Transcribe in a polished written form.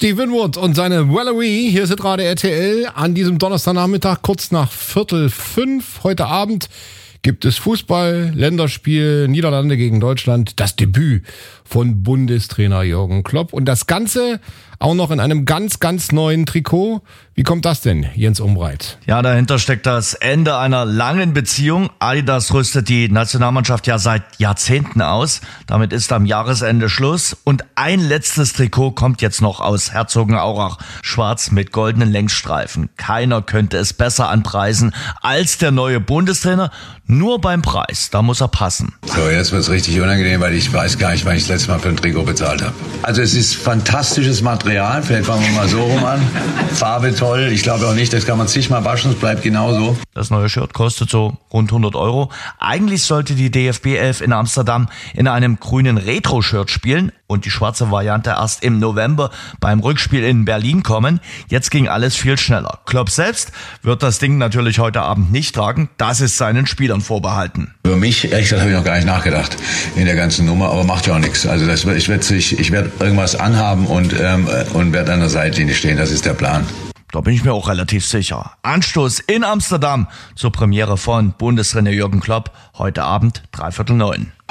Steve Winwood und seine Valerie, hier ist gerade RTL an diesem Donnerstagnachmittag, kurz nach 4:45. Heute Abend gibt es Fußball, Länderspiel, Niederlande gegen Deutschland, das Debüt von Bundestrainer Jürgen Klopp. Und das Ganze auch noch in einem ganz, ganz neuen Trikot. Wie kommt das denn, Jens Umbreit? Ja, dahinter steckt das Ende einer langen Beziehung. Adidas rüstet die Nationalmannschaft ja seit Jahrzehnten aus. Damit ist am Jahresende Schluss. Und ein letztes Trikot kommt jetzt noch aus Herzogenaurach. Schwarz mit goldenen Längsstreifen. Keiner könnte es besser anpreisen als der neue Bundestrainer. Nur beim Preis, da muss er passen. So, jetzt wird's richtig unangenehm, weil ich weiß gar nicht, wann ich das letzte Mal für ein Trikot bezahlt habe. Also es ist fantastisches Material, vielleicht fangen wir mal so rum an. Farbe toll, ich glaube auch nicht, das kann man zigmal waschen, es bleibt genauso. Das neue Shirt kostet so rund 100 €. Eigentlich sollte die DFB 11 in Amsterdam in einem grünen Retro-Shirt spielen und die schwarze Variante erst im November beim Rückspiel in Berlin kommen. Jetzt ging alles viel schneller. Klopp selbst wird das Ding natürlich heute Abend nicht tragen. Das ist seinen Spielern vorbehalten. Über mich, ehrlich gesagt, habe ich noch gar nicht nachgedacht in der ganzen Nummer, aber macht ja auch nichts. Also ich werde irgendwas anhaben und werde an der Seitlinie stehen. Das ist der Plan. Da bin ich mir auch relativ sicher. Anstoß in Amsterdam zur Premiere von Bundestrainer Jürgen Klopp heute Abend 8:45.